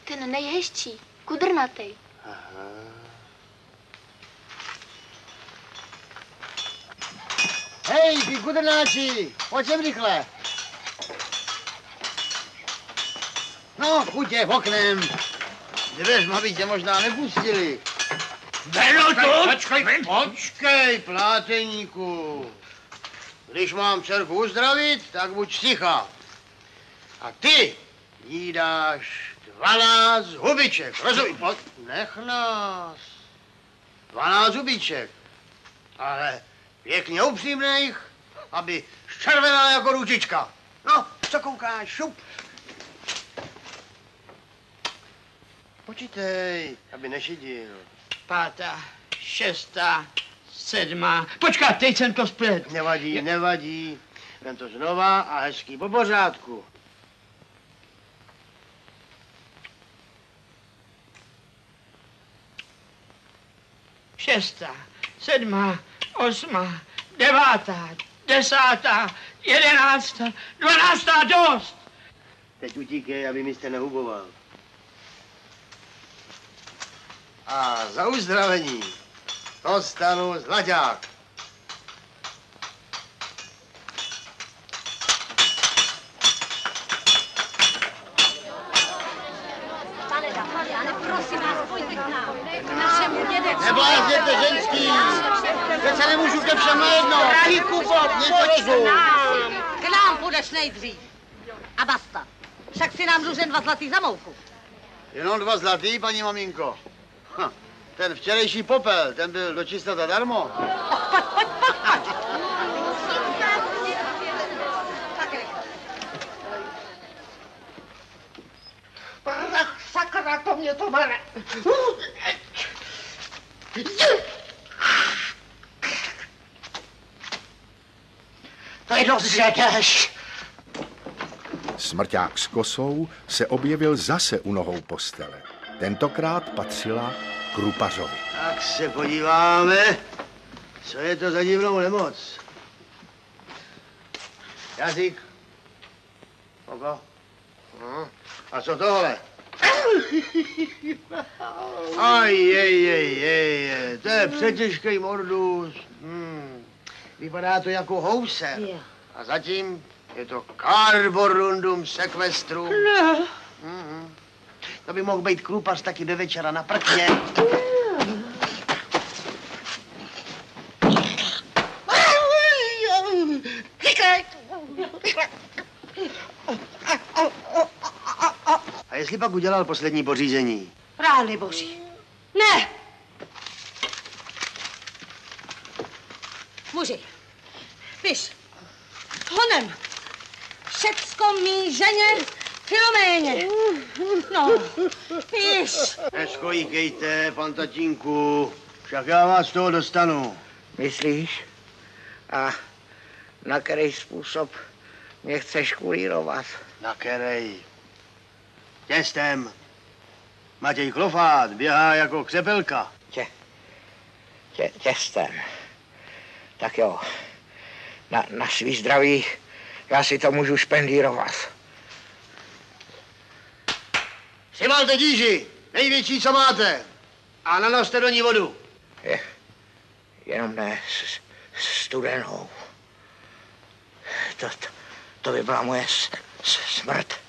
Ten nejhezčí, kudrnatej. Aha. Hej, ty kudrnáči, pojď sem rychle. No, chuťě oknem. Dveřma by tě možná nepustili. Počkej, pláteníku. Když mám dcerku uzdravit, tak buď ticha. A ty jí dáš 12 hubiček, rozumíš? Nech nás. 12 hubiček. Ale pěkně upřímných, aby zčervenala jako ručička. No, co koukáš, šup. Počítej, aby nešidil. 5., 6., 7. Počkat, teď jsem to splet. Nevadí, nevadí. Vem to znova a hezký po pořádku. Šestá, 7., 8., 9., 10., 11., 12. dost. Teď utíkej, aby mi jste nehuboval. A za uzdravení dostanu zlaťák. Prosím vás, pojďte k nám. K našemu dědečku. Neblázněte, ženský. Teď se nemůžu ke všem najednou. K nám půjdeš nejdřív. A basta. Však si nám dlužen 2 zlatý za mouku. Jenom 2 zlatý, paní maminko. Ten včerejší popel, ten byl dočista zadarmo. Pojď. Sakra, to mě to bere. To je dost žedeš. Smrťák s kosou se objevil zase u nohou postele. Tentokrát patřila Krupařovi. Tak se podíváme, co je to za divnou nemoc. Jazyk. Oko. A co tohle? Aj, to je přetěžký mordus. Vypadá to jako houser. A zatím je to carborundum sequestrum. To by mohl být Krupař taky do večera na prkně. A jestli pak udělal poslední pořízení? Rány boží. Ne! Muži, piš. Honem. Všecko mý ženě Filoméně. No, piš. Neskojíkejte, pan tatínku. Však já vás z toho dostanu. Myslíš? A na který způsob mě chceš kurírovat? Na kerej. Těstem. Matěj Klofát běhá jako křepelka. Těstem. Tak jo. Na svý zdraví já si to můžu špendírovat. Přivalte díži, největší, co máte. A nanoste do ní vodu. Jenom ne studenou. To by byla moje smrt.